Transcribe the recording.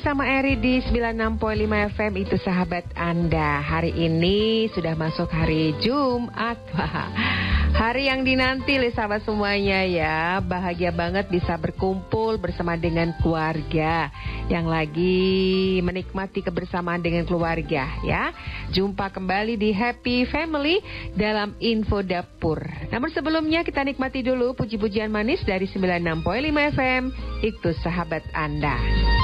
bersama Eri di 96.5 FM, itu sahabat Anda. Hari ini sudah masuk hari Jumat. Hari yang dinanti oleh sahabat semuanya ya. Bahagia banget bisa berkumpul bersama dengan keluarga yang lagi menikmati kebersamaan dengan keluarga ya. Jumpa kembali di Happy Family dalam Info Dapur. Namun sebelumnya kita nikmati dulu puji-pujian manis dari 96.5 FM, itu sahabat Anda.